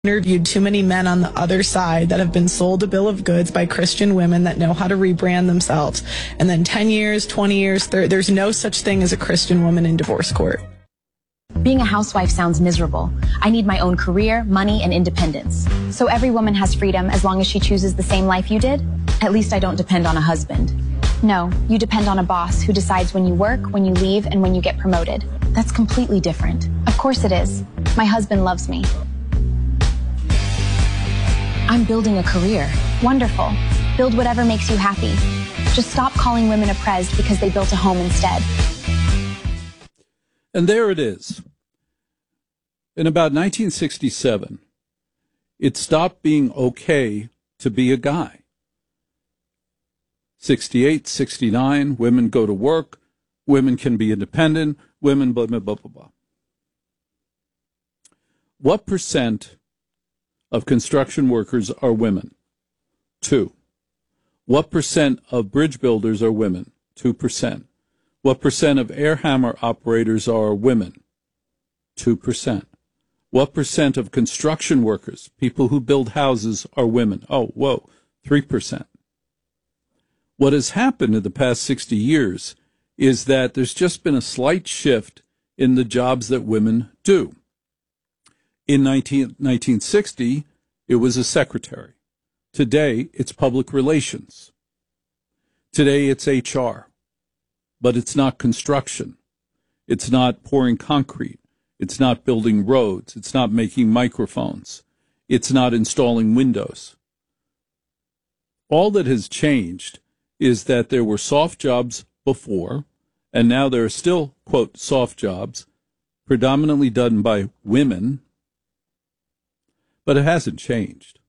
interviewed too many men on the other side that have been sold a bill of goods by Christian women that know how to rebrand themselves. And then 10 years, 20 years, there's no such thing as a Christian woman in divorce court. Being a housewife sounds miserable. I need my own career, money, and independence. So every woman has freedom as long as she chooses the same life you did? At least I don't depend on a husband. No, you depend on a boss who decides when you work, when you leave, and when you get promoted. That's completely different. Of course it is. My husband loves me. I'm building a career. Wonderful. Build whatever makes you happy. Just stop calling women oppressed because they built a home instead. And there it is. In about 1967, it stopped being okay to be a guy. 68, 69, women go to work, women can be independent, women blah, blah, blah, blah, blah. What percent of construction workers are women? 2. What percent of bridge builders are women? 2%. What percent of air hammer operators are women? 2%. What percent of construction workers, people who build houses, are women? 3%. What has happened in the past 60 years is that there's just been a slight shift in the jobs that women do. In 1960, it was a secretary. Today, it's public relations. Today, it's HR. But it's not construction. It's not pouring concrete. It's not building roads. It's not making microphones. It's not installing windows. All that has changed is that there were soft jobs before, and now there are still, quote, soft jobs, predominantly done by women, but it hasn't changed.